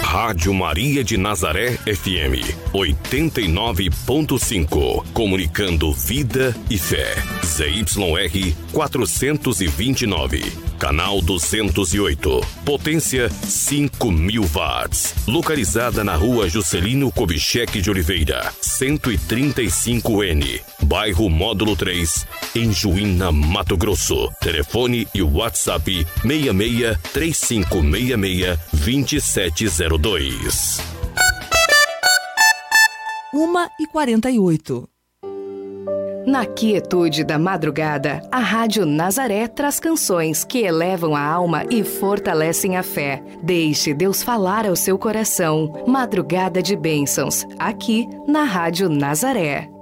Rádio Maria de Nazaré FM 89.5. Comunicando vida e fé. ZYR 429. Canal 208. Potência 5.000 watts. Localizada na rua Juscelino Kubitschek de Oliveira, 135N. Bairro Módulo 3, em Juína, Mato Grosso. Telefone e WhatsApp 66 3566 2702. 1h48. Na quietude da madrugada, a Rádio Nazaré traz canções que elevam a alma e fortalecem a fé. Deixe Deus falar ao seu coração. Madrugada de bênçãos, aqui na Rádio Nazaré.